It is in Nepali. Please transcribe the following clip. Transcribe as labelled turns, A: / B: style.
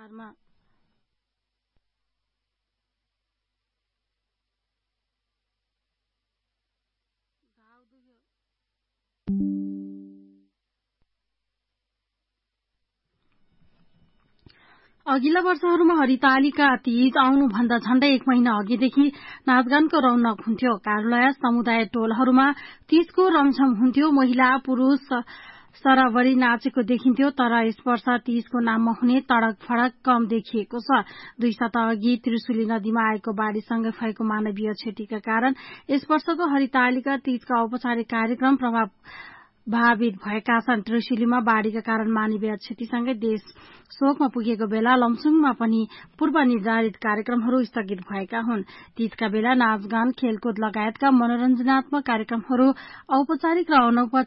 A: विस्तारमा। अघिल्ला वर्षहरूमा हरितालिका तीज आउनुभन्दा झण्डै 1 महिना अघिदेखि नाचगानको रौनक हुन्थ्यो। कार्यालय समुदाय टोलहरूमा तीजको रमझम हुन्थ्यो। महिला पुरूष सराबरी नाचेको देखिन्थ्यो। तर यस वर्ष तीजको नाममा हुने तडक फडक कम देखिएको छ। 2 सप्ताह अघि त्रिशुली नदीमा आएको बाढ़ीसँगै भएको मानवीय क्षतिका कारण यस वर्षको हरितालिका तीजका औपचारिक कार्यक्रम प्रभावित भएका छन्। त्रिशुलीमा बाढ़ीका कारण मानवीय क्षतिसँगै देश शोकमा पुगेको बेला लमसुङमा पनि पूर्व निर्धारित कार्यक्रमहरू स्थगित भएका हुन्। तीजका बेला नाचगान खेलकुद लगायतका मनोरञ्जनात्मक कार्यक्रमहरू औपचारिक र अनौपचारिक